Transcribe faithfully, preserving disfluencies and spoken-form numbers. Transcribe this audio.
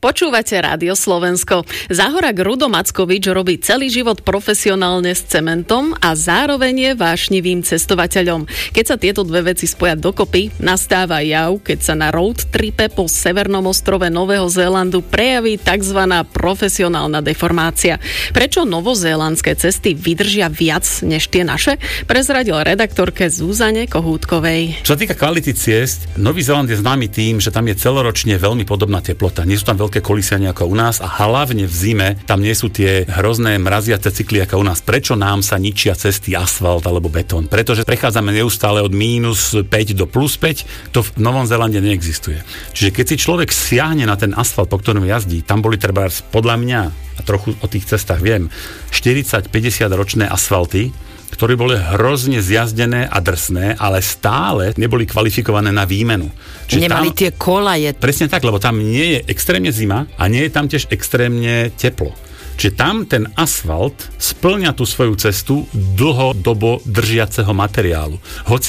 Počúvate Rádio Slovensko. Záhorák Rudo Mackovič robí celý život profesionálne s cementom a zároveň je vášnivým cestovateľom. Keď sa tieto dve veci spoja dokopy, nastáva jav, keď sa na road tripe po severnom ostrove Nového Zélandu prejaví tzv. Profesionálna deformácia. Prečo novozélandské cesty vydržia viac než tie naše? Prezradil redaktorke Zuzane Kohútkovej. Čo sa týka kvality ciest, Nový Zéland je známy tým, že tam je celoročne veľmi podobná teplota. Nie sú tam veľké kolísiania ako u nás a hlavne v zime tam nie sú tie hrozné mraziace cykly ako u nás. Prečo nám sa ničia cesty, asfalt alebo betón? Pretože prechádzame neustále od mínus päť do plus päť, to v Novom Zélande neexistuje. Čiže keď si človek siahne na ten asfalt, po ktorom jazdí, tam boli treba podľa mňa, a trochu o tých cestách viem, štyridsať päťdesiat ročné asfalty, ktoré boli hrozne zjazdené a drsné, ale stále neboli kvalifikované na výmenu. Čiže nemali tam tie kolaje. Presne tak, lebo tam nie je extrémne zima a nie je tam tiež extrémne teplo. Čiže tam ten asfalt spĺňa tú svoju cestu dlhodobo držiaceho materiálu. Hoci